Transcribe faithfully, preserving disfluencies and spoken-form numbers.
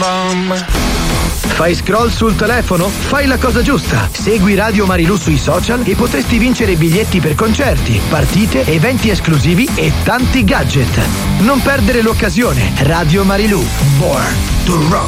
bum. Fai scroll sul telefono? Fai la cosa giusta. Segui Radio Marilù sui social e potresti vincere biglietti per concerti, partite, eventi esclusivi e tanti gadget. Non perdere l'occasione. Radio Marilù. Born to rock.